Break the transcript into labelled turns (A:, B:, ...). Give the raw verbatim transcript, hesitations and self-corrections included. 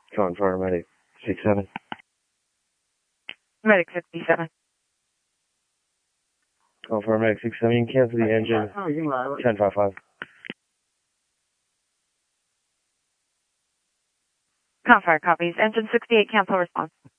A: Confirm, medic six seven.
B: Medic sixty-seven.
A: Confirm, medic six seven. You can cancel the engine. ten five five.
B: Confire copies. Engine sixty-eight, cancel response.